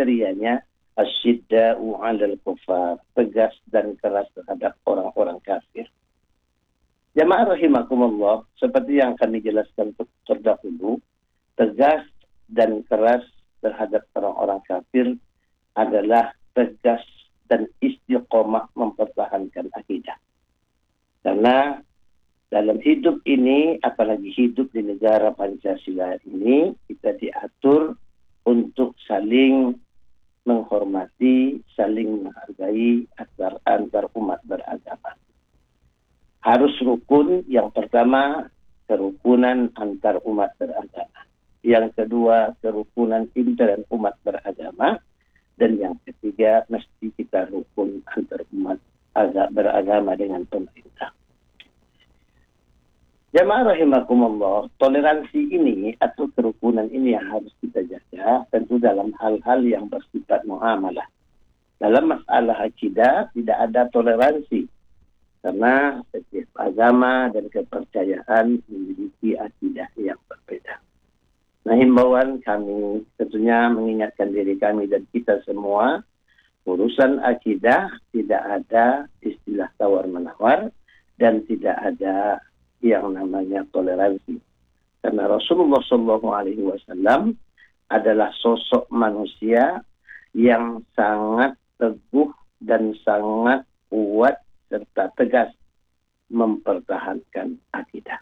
kriterianya asyidda'u 'alal kufar, tegas dan keras terhadap orang-orang kafir. Jamaah rahimakumullah, seperti yang kami jelaskan terdahulu, tegas dan keras terhadap orang-orang kafir adalah tegas dan istiqomah mempertahankan akidah. Karena dalam hidup ini, apalagi hidup di negara Pancasila ini, kita diatur untuk saling menghormati, saling menghargai antar umat beragama. Harus rukun. Yang pertama, kerukunan antar umat beragama. Yang kedua, kerukunan intern umat beragama. Dan yang ketiga, mesti kita rukun antar umat beragama dengan pemerintah. Jamaah rahimakumullah, toleransi ini atau kerukunan ini yang harus kita jaga tentu dalam hal-hal yang bersifat muamalah. Dalam masalah akidah tidak ada toleransi karena setiap agama dan kepercayaan memiliki akidah yang berbeda. Nah, himbauan kami tentunya mengingatkan diri kami dan kita semua, urusan akidah tidak ada istilah tawar-menawar dan tidak ada yang namanya toleransi. Karena Rasulullah SAW adalah sosok manusia yang sangat teguh dan sangat kuat serta tegas mempertahankan akidah.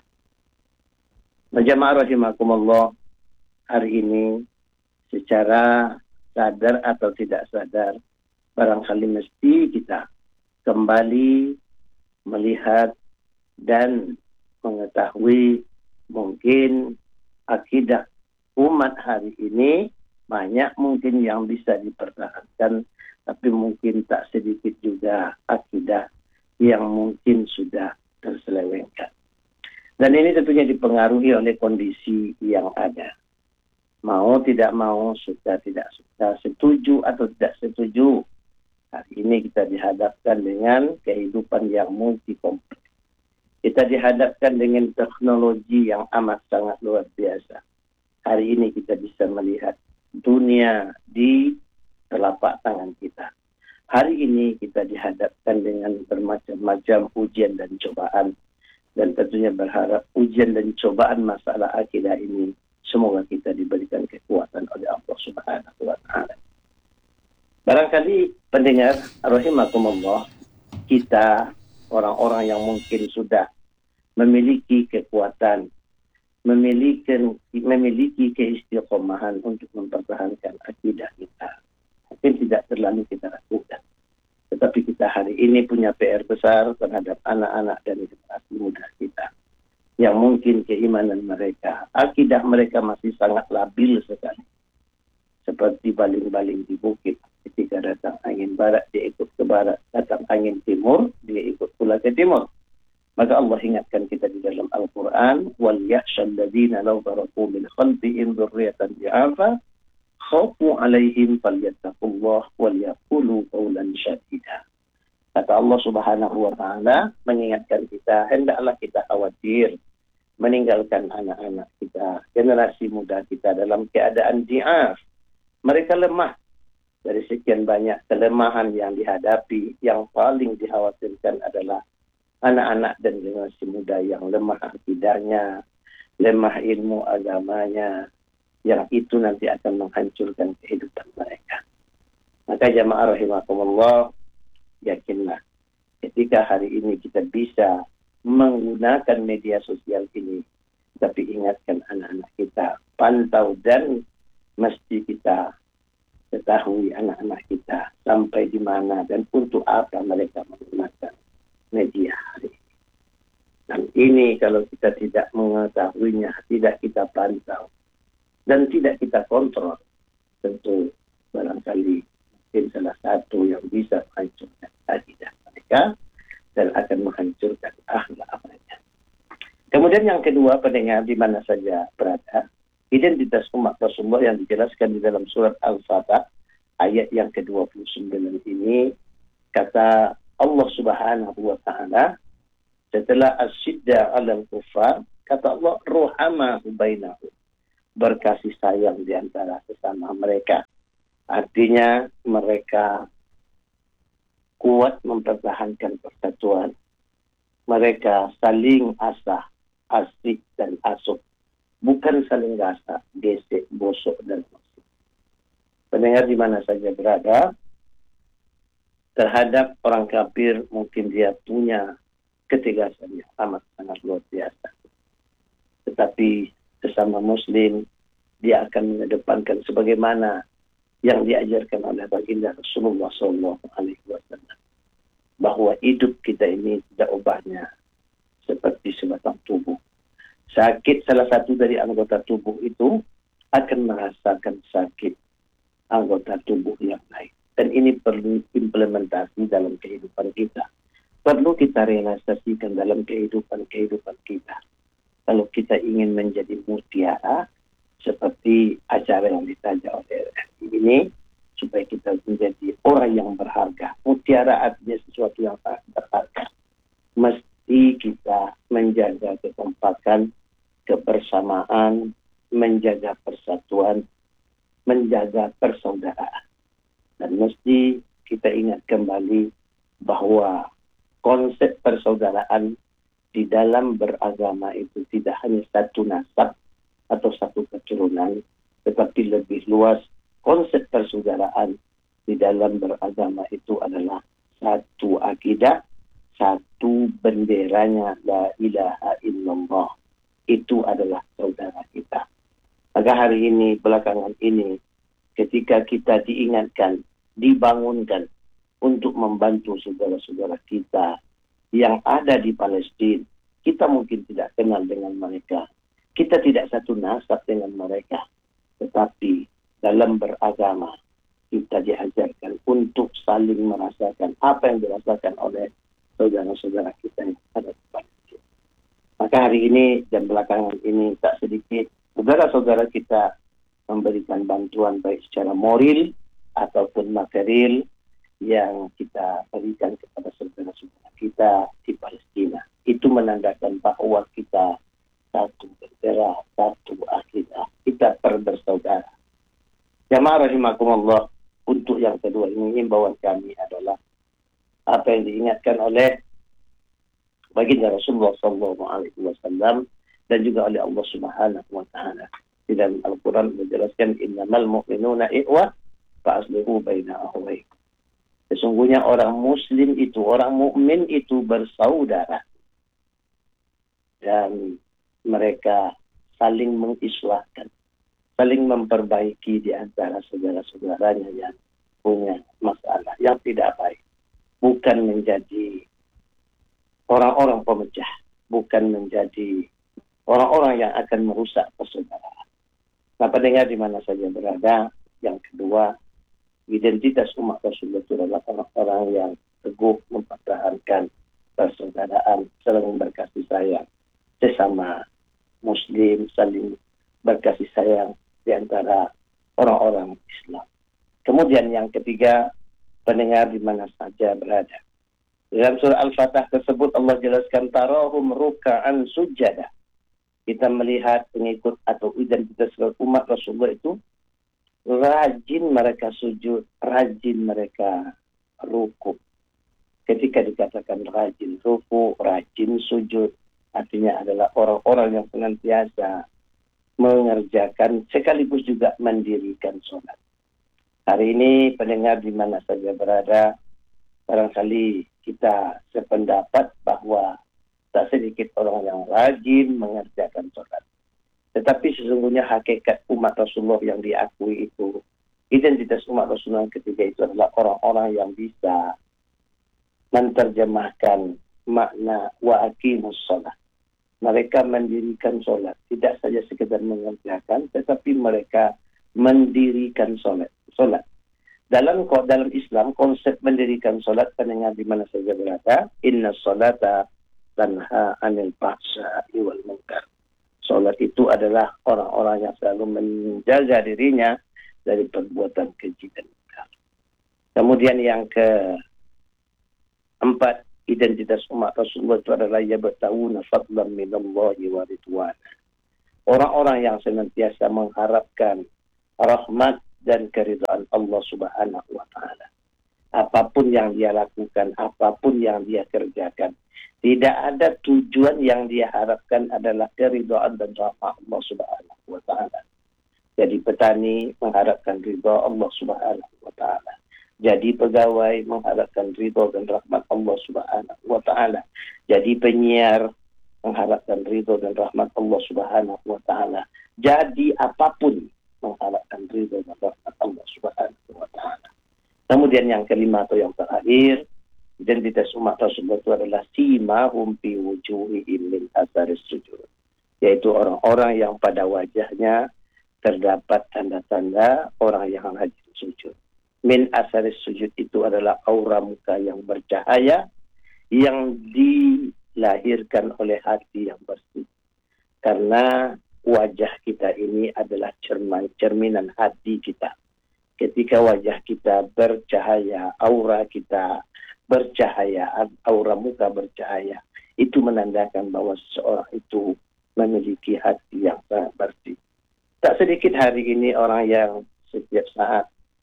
Jamaah rahimakumullah, hari ini secara sadar atau tidak sadar, barangkali mesti kita kembali melihat dan mengetahui mungkin akidah umat hari ini banyak mungkin yang bisa dipertahankan, tapi mungkin tak sedikit juga akidah yang mungkin sudah terselewengkan. Dan ini tentunya dipengaruhi oleh kondisi yang ada. Mau tidak mau, suka tidak suka, setuju atau tidak setuju, hari ini kita dihadapkan dengan kehidupan yang multikompleks. Kita dihadapkan dengan teknologi yang amat sangat luar biasa. Hari ini kita bisa melihat dunia di telapak tangan kita. Hari ini kita dihadapkan dengan bermacam-macam ujian dan cobaan. Dan tentunya berharap ujian dan cobaan masalah akidah ini semoga kita diberikan kekuatan oleh Allah Subhanahu wa Ta'ala. Barangkali pendengar rahimakumullah, kita orang-orang yang mungkin sudah memiliki kekuatan, memiliki keistiqomahan untuk mempertahankan akidah kita. Mungkin tidak terlalu kita ragukan. Tetapi kita hari ini punya PR besar terhadap anak-anak dan generasi muda kita. Yang mungkin keimanan mereka, akidah mereka masih sangat labil sekali. Seperti baling-baling di bukit. Ketika datang angin barat, dia ikut ke barat. Datang angin timur, dia ikut pula ke timur. Maka Allah ingatkan kita di dalam Al-Quran, وَلْيَخْشَ الَّذِينَ لَوْ تَرَكُوا مِنْ خَلْفِهِمْ ذُرِّيَّةً ضِعَافًا خَافُوا عَلَيْهِمْ فَلْيَتَّقُوا اللَّهَ وَلْيَقُولُوا قَوْلًا سَدِيدًا. Kata Allah Subhanahu wa Ta'ala mengingatkan kita, hendaklah kita khawatir meninggalkan anak-anak kita, generasi muda kita dalam keadaan di'af. Mereka lemah. Dari sekian banyak kelemahan yang dihadapi, yang paling dikhawatirkan adalah anak-anak dan generasi muda yang lemah akidahnya, lemah ilmu agamanya, yang itu nanti akan menghancurkan kehidupan mereka. Maka jamaah rahimakumullah, yakinlah ketika hari ini kita bisa menggunakan media sosial ini, tapi ingatkan anak-anak kita, pantau dan mesti kita ketahui anak-anak kita sampai di mana dan untuk apa mereka menggunakan media hari ini. Dan ini kalau kita tidak mengetahuinya, tidak kita pantau dan tidak kita kontrol, tentu barangkali mungkin salah satu yang bisa menghancurkan akidah mereka dan akan menghancurkan akhlak mereka. Kemudian yang kedua, pendengar di mana saja berada, identitas umat Rasulullah yang dijelaskan di dalam surat Al-Fatah ayat yang ke-29 ini, kata Allah Subhanahu wa Ta'ala setelah asyidda 'alal kufar, kata Allah ruhama bainahum, berkasih sayang di antara sesama mereka. Artinya mereka kuat mempertahankan persatuan. Mereka saling asah, asik dan asuh. Bukan saling gasak, gesek, bosok dan masuk. Pendengar di mana saja berada, terhadap orang kafir mungkin dia punya ketegasan yang amat sangat luar biasa. Tetapi sesama muslim, dia akan mengedepankan sebagaimana yang diajarkan oleh baginda Rasulullah SAW. Bahwa hidup kita ini tidak ubahnya seperti sebatang tubuh. Sakit salah satu dari anggota tubuh itu akan merasakan sakit anggota tubuh yang lain. Dan ini perlu implementasi dalam kehidupan kita. Perlu kita realisasikan dalam kehidupan kita. Kalau kita ingin menjadi mutiara, seperti acara yang ditaja oleh ini, supaya kita menjadi orang yang berharga. Mutiara artinya sesuatu yang berharga. Mesti kita menjaga kekompakan, kebersamaan, menjaga persatuan, menjaga persaudaraan. Dan mesti kita ingat kembali bahwa konsep persaudaraan di dalam beragama itu tidak hanya satu nasab atau satu keturunan, tetapi lebih luas. Konsep persaudaraan di dalam beragama itu adalah satu akidah, satu benderanya la ilaha illallah. Itu adalah saudara kita. Maka hari ini, belakangan ini, ketika kita diingatkan, dibangunkan untuk membantu saudara-saudara kita yang ada di Palestina, kita mungkin tidak kenal dengan mereka. Kita tidak satu nasab dengan mereka. Tetapi dalam beragama, kita diajarkan untuk saling merasakan apa yang dirasakan oleh saudara-saudara kita yang ada di Palestina. Maka hari ini dan belakangan ini tak sedikit saudara-saudara kita memberikan bantuan baik secara moral ataupun material yang kita berikan kepada saudara-saudara kita di Palestina. Itu menandakan bahwa kita satu bendera, satu akidah. Kita bersaudara. Jamaah rahimakumullah, untuk yang kedua ini himbauan kami adalah apa yang diingatkan oleh baginda Rasulullah SAW dan juga oleh Allah Subhanahu wa taala. Di dalam Al-Qur'an menjelaskan innamal mu'minuna ikhwah fa aslihu baina akhawaykum. Sesungguhnya orang muslim itu, orang mukmin itu bersaudara. Dan mereka saling mengislahkan, saling memperbaiki di antara saudara-saudaranya yang punya masalah, yang tidak baik. Bukan menjadi orang-orang pemecah, bukan menjadi orang-orang yang akan merusak persaudaraan. Nah, pendengar di mana saja berada, yang kedua, identitas umat Rasulullah itu adalah orang-orang yang teguh mempertahankan persaudaraan, saling berkasih sayang sesama Muslim, saling berkasih sayang di antara orang-orang Islam. Kemudian yang ketiga, pendengar di mana saja berada. Dalam surah Al-Fatah tersebut Allah jelaskan tarahum ruka'an sujada. Kita melihat pengikut atau identitas umat Rasulullah itu rajin mereka sujud, rajin mereka ruku. Ketika dikatakan rajin ruku, rajin sujud, artinya adalah orang-orang yang senantiasa mengerjakan sekaligus juga mendirikan sholat. Hari ini pendengar di mana saja berada, barangkali kita sependapat bahwa tak sedikit orang yang rajin mengerjakan sholat. Tetapi sesungguhnya hakikat umat Rasulullah yang diakui itu, identitas umat Rasulullah yang ketiga itu adalah orang-orang yang bisa menerjemahkan makna wa aqimus sholat. Mereka mendirikan sholat. Tidak saja sekedar mengerjakan, tetapi mereka mendirikan sholat. Dalam Islam, konsep mendirikan sholat, pendengar di mana saja berada, inna sholata tanha anil fahsya'i wal munkar. Sholat itu adalah orang-orang yang selalu menjaga dirinya dari perbuatan keji dan munkar. Kemudian yang keempat, identitas umat Rasulullah itu adalah yabta'una fadlan minallahi wa ridwana. Orang-orang yang senantiasa mengharapkan rahmat dan keridhaan Allah Subhanahu wa taala. Apapun yang dia lakukan, apapun yang dia kerjakan, tidak ada tujuan yang dia harapkan adalah keridhaan dan rahmat Allah Subhanahu wa taala. Jadi petani mengharapkan ridha Allah Subhanahu wa taala. Jadi pegawai mengharapkan ridha dan rahmat Allah Subhanahu wa taala. Jadi penyiar mengharapkan ridha dan rahmat Allah Subhanahu wa taala. Jadi apapun mengharapkan ridha dan rahmat Allah Subhanahu wa taala. Kemudian yang kelima atau yang terakhir, identitas umat tersebut itu adalah simahum fi wujuhihim min atharis sujud. Yaitu orang-orang yang pada wajahnya terdapat tanda-tanda orang yang rajin sujud. Min atharis sujud itu adalah aura muka yang bercahaya yang dilahirkan oleh hati yang bersih. Karena wajah kita ini adalah cerminan hati kita. Ketika wajah kita bercahaya, aura kita bercahaya, aura muka bercahaya, itu menandakan bahwa seseorang itu memiliki hati yang sangat bersih. Tak sedikit hari ini orang yang setiap saat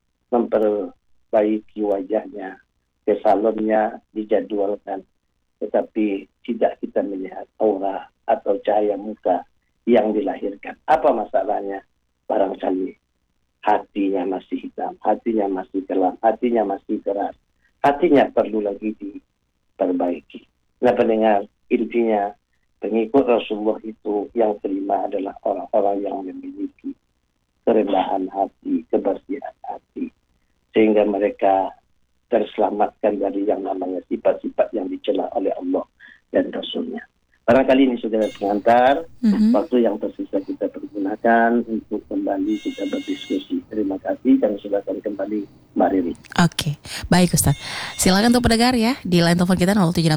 memperbaiki wajahnya, ke salonnya dijadwalkan, tetapi tidak kita melihat aura atau cahaya muka yang dilahirkan. Apa masalahnya? Barangkali hatinya masih hitam, hatinya masih kelam, hatinya masih keras, hatinya perlu lagi diperbaiki. Nah pendengar, intinya pengikut Rasulullah itu yang kelima adalah orang-orang yang memiliki kerendahan hati, kebersihan hati, sehingga mereka terselamatkan dari yang namanya sifat-sifat yang dicela oleh Allah dan Rasulnya. Barangkali ini saudara pengantar, waktu yang tersisa kita pergunakan untuk kembali kita berdiskusi. Terima kasih, kami silakan kembali Mbak Riri. Oke, baik Ustaz. Silakan untuk pendengar ya, di line telepon kita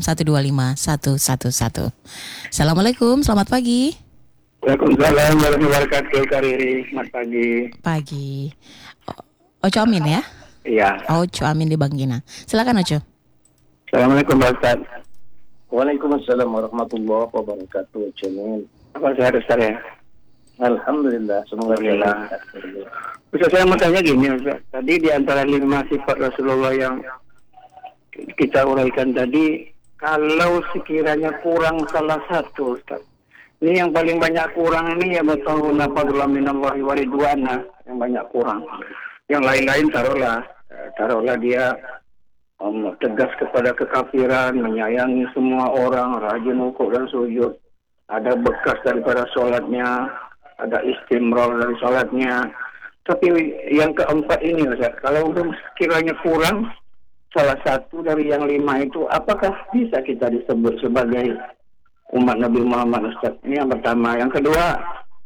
0761251111. Assalamualaikum, selamat pagi. Waalaikumsalam warahmatullahi wabarakatuh, Kak Riri. Selamat pagi. Pagi. Oco Amin ya? Iya. Oco Amin di Bangkina. Silakan Oco. Assalamualaikum Pak Ustaz. Waalaikumsalam warahmatullahi wabarakatuh. Amin. Apa sehat Ustaz ya? Alhamdulillah, semoga Alhamdulillah. Ustaz, saya mau tanya gini Ustaz. Tadi di antara 5 sifat Rasulullah yang kita uraikan tadi, kalau sekiranya kurang salah satu Ustaz. Ini yang paling banyak kurang ini ya betul nafadullah minallahi wa ridwana, yang banyak kurang. Yang lain-lain taruhlah dia tegas kepada kekafiran, menyayangi semua orang, rajin rukuk dan sujud, ada bekas daripada sholatnya, ada istimrar dari sholatnya. Tapi yang keempat ini Ustaz, kalau sekiranya kurang salah satu dari yang 5 itu, apakah bisa kita disebut sebagai umat Nabi Muhammad Ustaz? Ini yang pertama. Yang kedua,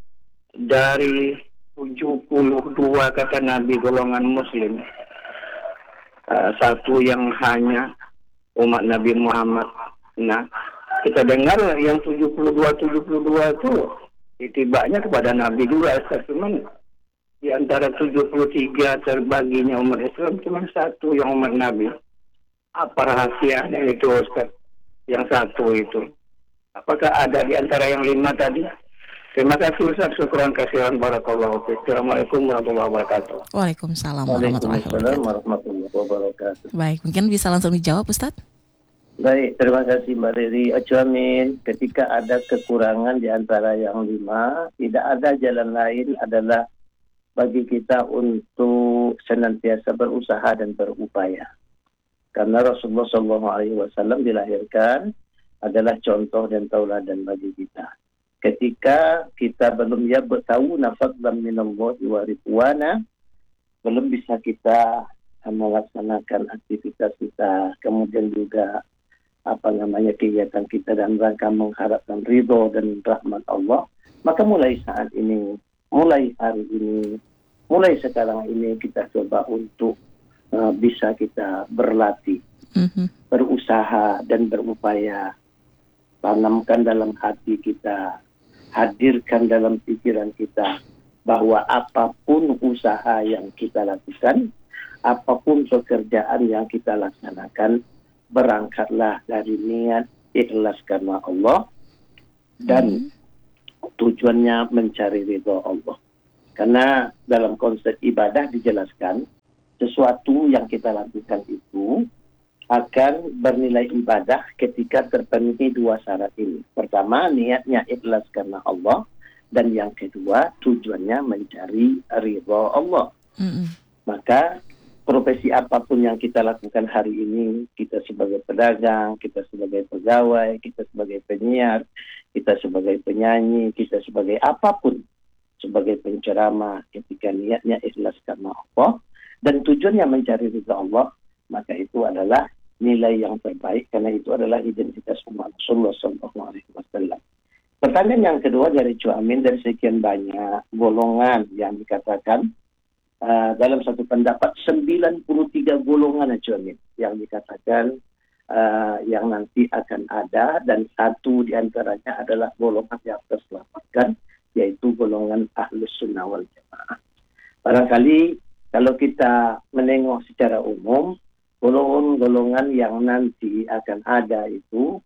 dari 72 kata Nabi golongan muslim, satu yang hanya umat Nabi Muhammad. Nah, kita dengar yang 72 itu itibaknya kepada Nabi juga Ustaz. Cuman di antara 73 terbaginya umat Islam cuma satu yang umat Nabi. Apa rahasianya itu Ustaz? Yang satu itu. Apakah ada di antara yang 5 tadi? Terima kasih Ustaz, syukran kasihan, barakallahu fiik. Assalamualaikum warahmatullahi wabarakatuh. Waalaikumsalam warahmatullahi wabarakatuh. Baik, mungkin bisa langsung dijawab Ustaz? Baik, terima kasih Mbak Riri. Amin. Ketika ada kekurangan di antara yang 5, tidak ada jalan lain adalah bagi kita untuk senantiasa berusaha dan berupaya. Karena Rasulullah SAW dilahirkan adalah contoh dan tauladan bagi kita. Ketika kita belum tahu fadlan minallahi wa ridwana, belum bisa kita melaksanakan aktivitas kita, kemudian juga kegiatan kita dan rangka mengharapkan ridho dan rahmat Allah, maka mulai saat ini, mulai hari ini, mulai sekarang ini kita coba untuk bisa kita berlatih, berusaha dan berupaya, tanamkan dalam hati kita, hadirkan dalam pikiran kita bahwa apapun usaha yang kita lakukan, apapun pekerjaan yang kita laksanakan, berangkatlah dari niat ikhlas karena Allah dan tujuannya mencari ridho Allah. Karena dalam konsep ibadah dijelaskan, sesuatu yang kita lakukan itu akan bernilai ibadah ketika terpenuhi dua syarat ini. Pertama, niatnya ikhlas karena Allah. Dan yang kedua, tujuannya mencari ridha Allah. Maka profesi apapun yang kita lakukan hari ini, kita sebagai pedagang, kita sebagai pegawai, kita sebagai penyiar, kita sebagai penyanyi, kita sebagai apapun, sebagai penceramah, ketika niatnya ikhlas karena Allah dan tujuannya mencari ridha Allah, maka itu adalah nilai yang terbaik, karena itu adalah identitas umat Rasulullah SAW. Pertanyaan yang kedua dari Cuamin, dari sekian banyak golongan yang dikatakan dalam satu pendapat 93 golongan Cuamin yang dikatakan yang nanti akan ada, dan satu diantaranya adalah golongan yang terselamatkan, yaitu golongan Ahlus Sunnah wal Jamaah. Barangkali kalau kita menengok secara umum, golongan-golongan yang nanti akan ada itu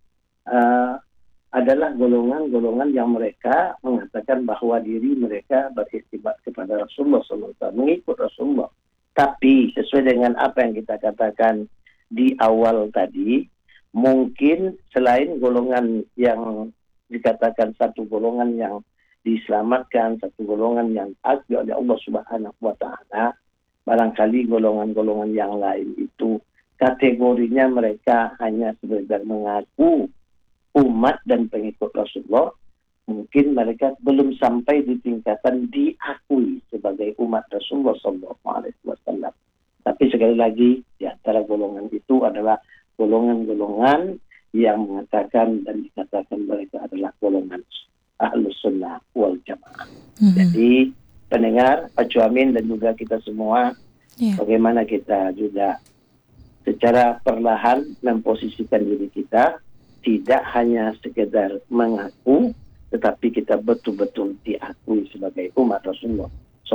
adalah golongan-golongan yang mereka mengatakan bahwa diri mereka beristibat kepada Rasulullah SAW, mengikut Rasulullah. Tapi sesuai dengan apa yang kita katakan di awal tadi, mungkin selain golongan yang dikatakan satu golongan yang diselamatkan, satu golongan yang diakui oleh Allah Subhanahu wa Ta'ala, barangkali golongan-golongan yang lain itu kategorinya mereka hanya sekedar mengaku umat dan pengikut Rasulullah, mungkin mereka belum sampai di tingkatan diakui sebagai umat Rasulullah SAW. Tapi sekali lagi, di antara golongan itu adalah golongan-golongan yang mengatakan dan dikatakan mereka adalah golongan Ahlus Sunnah wal Jamaah. Jadi pendengar, Pak Cuamin dan juga kita semua, bagaimana kita juga secara perlahan memposisikan diri kita, tidak hanya sekedar mengaku, tetapi kita betul-betul diakui sebagai umat Rasulullah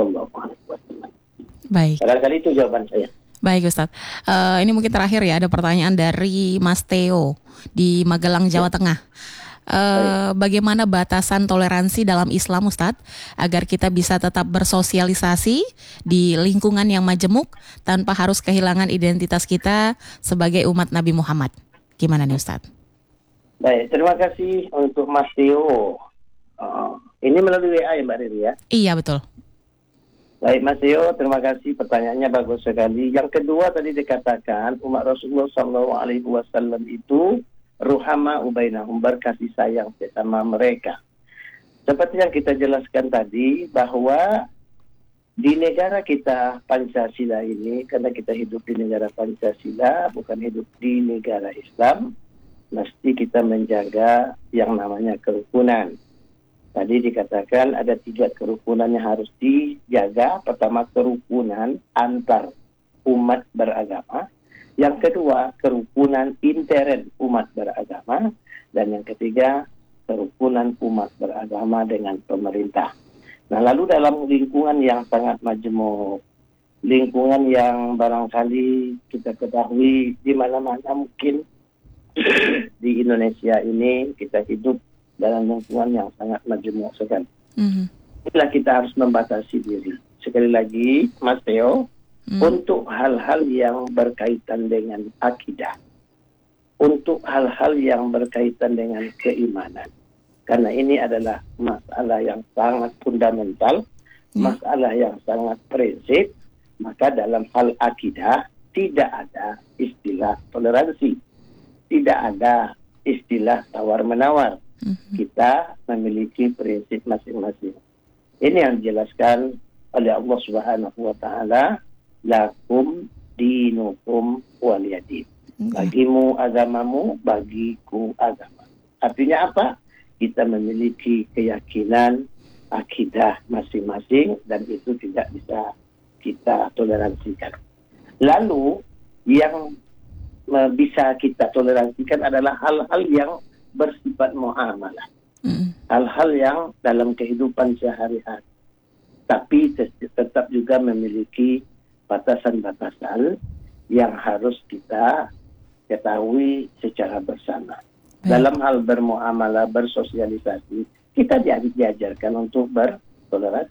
SAW. Baik. Barangkali itu jawaban saya. Baik Ustadz, ini mungkin terakhir ya, ada pertanyaan dari Mas Theo di Magelang, Jawa Tengah. Bagaimana batasan toleransi dalam Islam Ustadz, agar kita bisa tetap bersosialisasi di lingkungan yang majemuk tanpa harus kehilangan identitas kita sebagai umat Nabi Muhammad? Gimana nih Ustadz? Baik, terima kasih untuk Mas Theo. Ini melalui WA ya Mbak Riri ya? Iya betul. Baik Mas Theo, terima kasih, pertanyaannya bagus sekali. Yang kedua tadi dikatakan umat Rasulullah SAW itu ruhama ubainahum, berkasih sayang sesama mereka. Seperti yang kita jelaskan tadi, bahwa di negara kita Pancasila ini, karena kita hidup di negara Pancasila, bukan hidup di negara Islam, mesti kita menjaga yang namanya kerukunan. Tadi dikatakan ada 3 kerukunan yang harus dijaga. Pertama, kerukunan antar umat beragama. Yang kedua, kerukunan intern umat beragama. Dan yang ketiga, kerukunan umat beragama dengan pemerintah. Nah, lalu dalam lingkungan yang sangat majemuk, lingkungan yang barangkali kita ketahui di mana-mana mungkin di Indonesia ini kita hidup dalam lingkungan yang sangat majemuk sekali. Itulah kita harus membatasi diri. Sekali lagi, Mas Theo, untuk hal-hal yang berkaitan dengan akidah, untuk hal-hal yang berkaitan dengan keimanan, karena ini adalah masalah yang sangat fundamental, masalah yang sangat prinsip, maka dalam hal akidah tidak ada istilah toleransi. Tidak ada istilah tawar-menawar. Kita memiliki prinsip masing-masing. Ini yang dijelaskan oleh Allah Subhanahu wa Ta'ala, lakum dinukum waliyadin. Bagimu agamamu, bagiku agama. Artinya apa? Kita memiliki keyakinan, akidah masing-masing, dan itu tidak bisa kita toleransikan. Lalu yang bisa kita toleransikan adalah hal-hal yang bersifat muamalah. Hal-hal yang dalam kehidupan sehari-hari. Tapi tetap juga memiliki batasan-batasan yang harus kita ketahui secara bersama. Dalam hal bermuamalah, bersosialisasi, kita diajarkan untuk bertoleransi.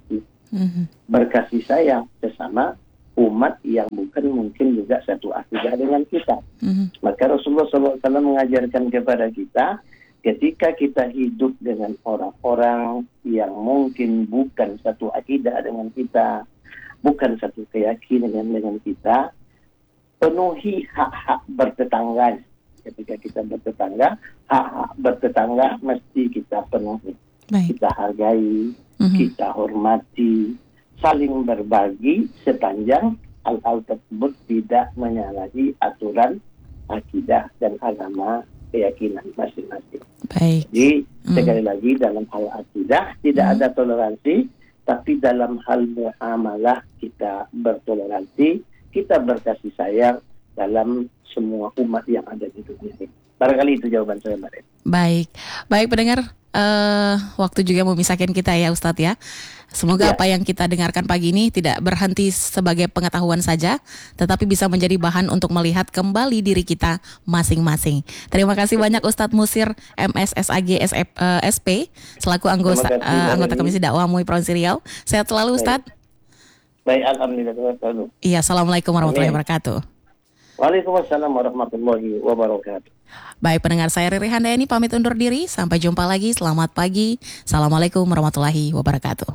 berkasih sayang sesama umat yang bukan mungkin juga satu akidah dengan kita. Maka Rasulullah SAW mengajarkan kepada kita, ketika kita hidup dengan orang-orang yang mungkin bukan satu akidah dengan kita, bukan satu keyakinan dengan kita, penuhi hak-hak bertetangga. Ketika kita bertetangga, hak-hak bertetangga mesti kita penuhi. Kita hargai, kita hormati, saling berbagi sepanjang hal-hal tersebut tidak menyalahi aturan akidah dan agama keyakinan masing-masing. Baik. Jadi sekali lagi dalam hal akidah tidak ada toleransi, tapi dalam hal muamalah kita bertoleransi, kita berkasih sayang dalam semua umat yang ada di dunia ini. Barangkali itu jawaban saya, Mbak Ren. Baik pendengar, waktu juga memisahkan kita ya Ustadz ya. Semoga apa yang kita dengarkan pagi ini tidak berhenti sebagai pengetahuan saja, tetapi bisa menjadi bahan untuk melihat kembali diri kita masing-masing. Terima kasih banyak Ustadz Musir MSSAG SP selaku anggota Komisi Dakwah MUI Provinsi Riau. Sehat selalu Ustadz. Baik, alhamdulillah. Iya, assalamualaikum warahmatullahi wabarakatuh. Waalaikumsalam warahmatullahi wabarakatuh. Baik pendengar, saya Riri Handayani pamit undur diri. Sampai jumpa lagi. Selamat pagi. Assalamualaikum warahmatullahi wabarakatuh.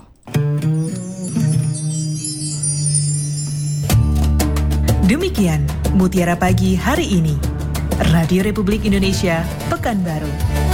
Demikian Mutiara Pagi hari ini. Radio Republik Indonesia, Pekanbaru.